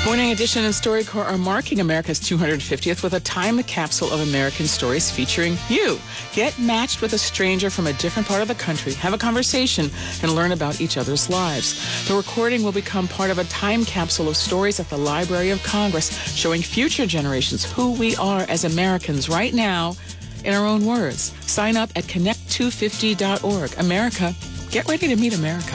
Morning Edition and StoryCorps are marking America's 250th with a time capsule of American stories featuring you. Get matched with a stranger from a different part of the country, have a conversation, and learn about each other's lives. The recording will become part of a time capsule of stories at the Library of Congress, showing future generations who we are as Americans right now in our own words. Sign up at connect250.org. America, get ready to meet America.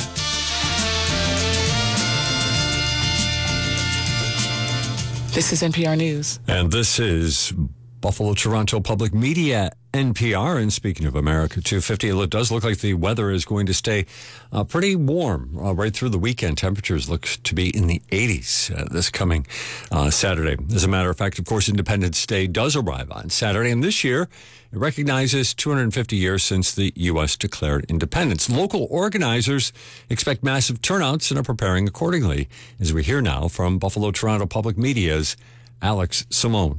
This is NPR News. And this is Buffalo Toronto Public Media, NPR. And speaking of America 250, it does look like the weather is going to stay pretty warm right through the weekend. Temperatures look to be in the 80s this coming Saturday. As a matter of fact, of course, Independence Day does arrive on Saturday. And this year, it recognizes 250 years since the U.S. declared independence. Local organizers expect massive turnouts and are preparing accordingly, as we hear now from Buffalo Toronto Public Media's Alex Simone.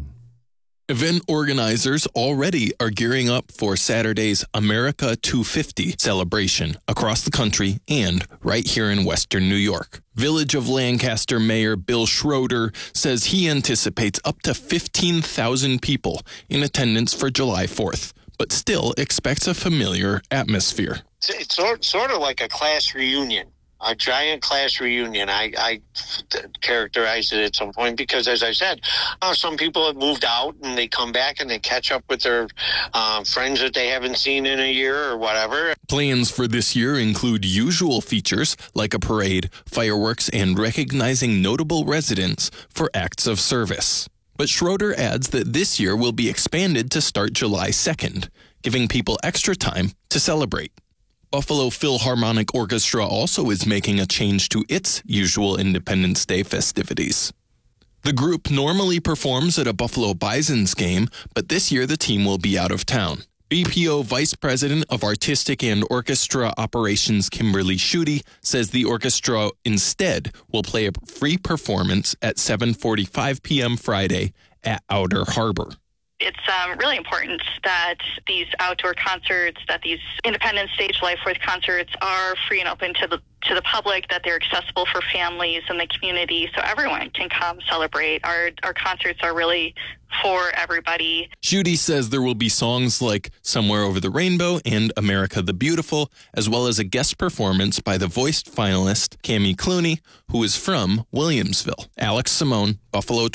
Event organizers already are gearing up for Saturday's America 250 celebration across the country and right here in Western New York. Village of Lancaster Mayor Bill Schroeder says he anticipates up to 15,000 people in attendance for July 4th, but still expects a familiar atmosphere. It's sort of like a class reunion. A giant class reunion. I characterized it at some point because, as I said, some people have moved out and they come back and they catch up with their friends that they haven't seen in a year or whatever. Plans for this year include usual features like a parade, fireworks, and recognizing notable residents for acts of service. But Schroeder adds that this year will be expanded to start July 2nd, giving people extra time to celebrate. Buffalo Philharmonic Orchestra also is making a change to its usual Independence Day festivities. The group normally performs at a Buffalo Bisons game, but this year the team will be out of town. BPO Vice President of Artistic and Orchestra Operations Kimberly Schutte says the orchestra instead will play a free performance at 7:45 p.m. Friday at Outer Harbor. It's really important that these outdoor concerts, that these Independence Day July 4th concerts are free and open to the public, that they're accessible for families and the community so everyone can come celebrate. Our concerts are really for everybody. Schutte says there will be songs like Somewhere Over the Rainbow and America the Beautiful, as well as a guest performance by the voiced finalist Cami Clooney, who is from Williamsville. Alex Simone, Buffalo